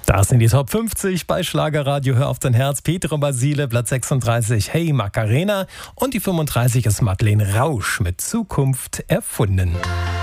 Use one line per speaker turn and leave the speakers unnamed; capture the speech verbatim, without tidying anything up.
Das sind die Top fünfzig bei Schlagerradio. Hör auf dein Herz. Petro Basile, Platz sechsunddreißig. Hey Macarena. Und die fünfunddreißig ist Madeleine Rausch mit Zukunft erfunden.